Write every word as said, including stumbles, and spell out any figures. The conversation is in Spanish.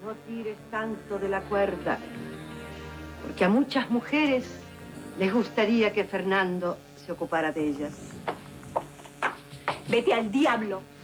No tires tanto de la cuerda, porque a muchas mujeres les gustaría que Fernando se ocupara de ellas. Vete al diablo.